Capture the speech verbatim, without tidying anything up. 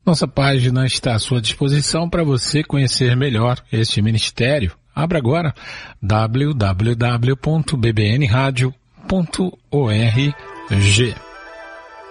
Nossa página está à sua disposição para você conhecer melhor este ministério. Abra agora w w w ponto b b n radio ponto org.